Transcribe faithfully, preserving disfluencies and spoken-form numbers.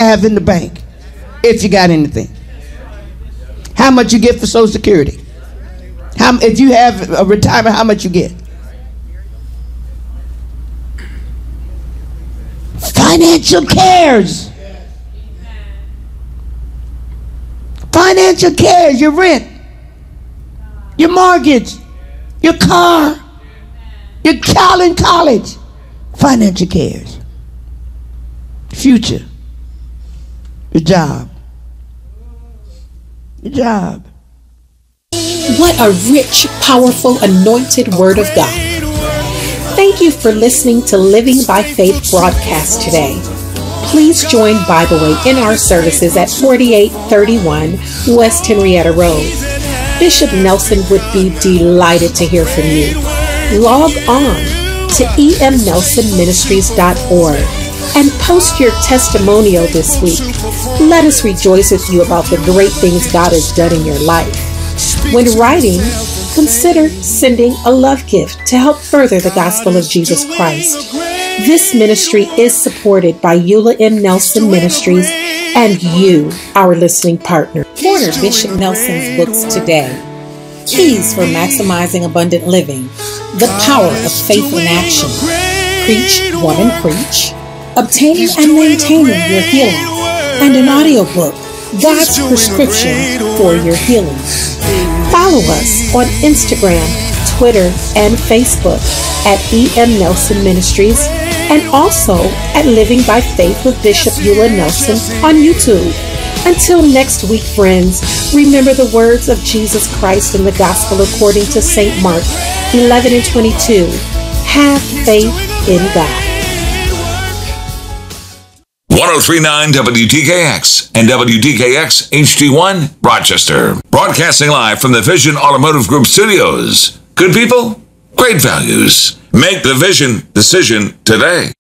have in the bank, if you got anything. How much you get for Social Security? How, if you have a retirement, how much you get? Financial cares. Financial cares, your rent, your mortgage, your car, your child in college. Financial cares. Future. Your job. Your job. What a rich, powerful, anointed word of God. Thank you for listening to Living by Faith broadcast today. Please join Bible Way in our services at forty-eight thirty-one West Henrietta Road. Bishop Nelson would be delighted to hear from you. Log on to e m nelson ministries dot org and post your testimonial this week. Let us rejoice with you about the great things God has done in your life. When writing, consider sending a love gift to help further the gospel of Jesus Christ. This ministry is supported by Eula M. Nelson Ministries and you, our listening partner. Order Bishop Nelson's books today. Keys for Maximizing Abundant Living, The Power of Faith in Action, Preach, Woman Preach, Obtaining and Maintaining Your Healing, and an audiobook, God's Prescription for Your Healing. Follow us on Instagram, Twitter, and Facebook at E M Nelson Ministries, and also at Living by Faith with Bishop Eula Nelson on YouTube. Until next week, friends, remember the words of Jesus Christ in the Gospel according to Saint Mark eleven and twenty-two. Have faith in God. one oh three point nine W D K X and W D K X H D one, Rochester. Broadcasting live from the Vision Automotive Group studios. Good people, great values. Make the Vision decision today.